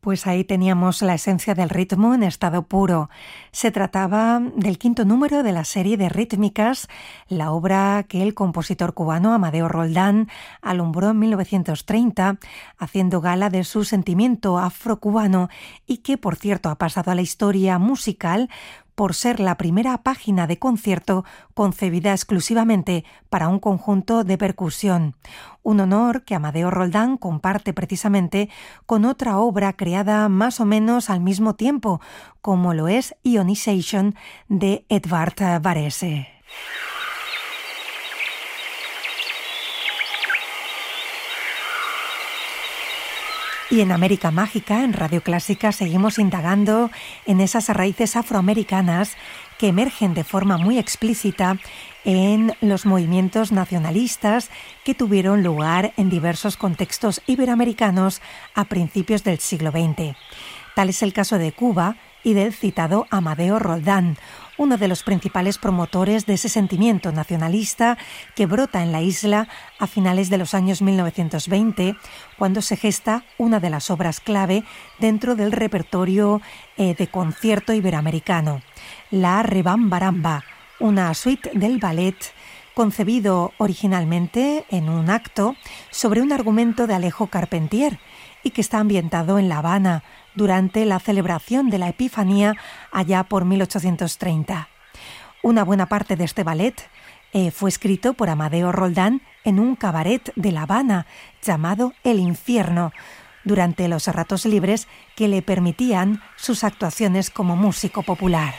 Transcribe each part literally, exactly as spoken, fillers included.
Pues ahí teníamos la esencia del ritmo en estado puro. Se trataba del quinto número de la serie de rítmicas, la obra que el compositor cubano Amadeo Roldán alumbró en mil novecientos treinta, haciendo gala de su sentimiento afrocubano y que, por cierto, ha pasado a la historia musical por ser la primera página de concierto concebida exclusivamente para un conjunto de percusión. Un honor que Amadeo Roldán comparte precisamente con otra obra creada más o menos al mismo tiempo, como lo es Ionization de Edvard Varese. Y en América Mágica, en Radio Clásica, seguimos indagando en esas raíces afroamericanas que emergen de forma muy explícita en los movimientos nacionalistas que tuvieron lugar en diversos contextos iberoamericanos a principios del siglo veinte. Tal es el caso de Cuba y del citado Amadeo Roldán, uno de los principales promotores de ese sentimiento nacionalista que brota en la isla a finales de los años mil novecientos veinte, cuando se gesta una de las obras clave dentro del repertorio eh, de concierto iberoamericano, la Rebambaramba, una suite del ballet concebido originalmente en un acto sobre un argumento de Alejo Carpentier y que está ambientado en La Habana durante la celebración de la Epifanía allá por mil ochocientos treinta. Una buena parte de este ballet eh, fue escrito por Amadeo Roldán en un cabaret de La Habana llamado El Infierno, durante los ratos libres que le permitían sus actuaciones como músico popular.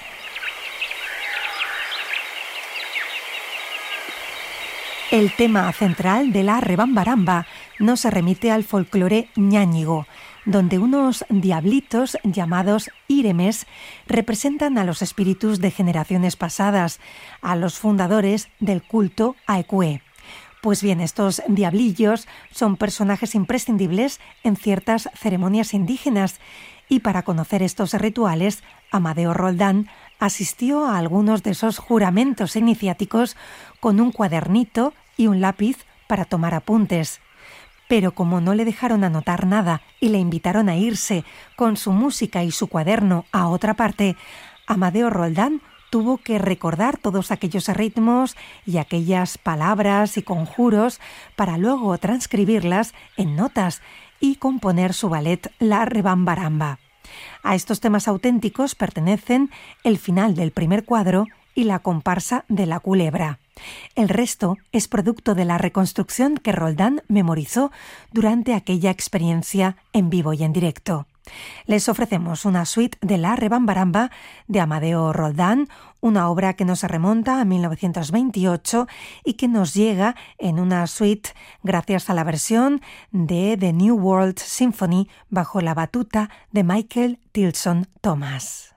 El tema central de la Rebambaramba nos remite al folclore ñáñigo, donde unos diablitos llamados íremes representan a los espíritus de generaciones pasadas, a los fundadores del culto a Ecué. Pues bien, estos diablillos son personajes imprescindibles en ciertas ceremonias indígenas y para conocer estos rituales, Amadeo Roldán asistió a algunos de esos juramentos iniciáticos con un cuadernito y un lápiz para tomar apuntes. Pero como no le dejaron anotar nada y le invitaron a irse con su música y su cuaderno a otra parte, Amadeo Roldán tuvo que recordar todos aquellos ritmos y aquellas palabras y conjuros para luego transcribirlas en notas y componer su ballet La Rebambaramba. A estos temas auténticos pertenecen el final del primer cuadro y la comparsa de la culebra. El resto es producto de la reconstrucción que Roldán memorizó durante aquella experiencia en vivo y en directo. Les ofrecemos una suite de La Rebambaramba de Amadeo Roldán, una obra que nos remonta a mil novecientos veintiocho y que nos llega en una suite gracias a la versión de The New World Symphony bajo la batuta de Michael Tilson Thomas.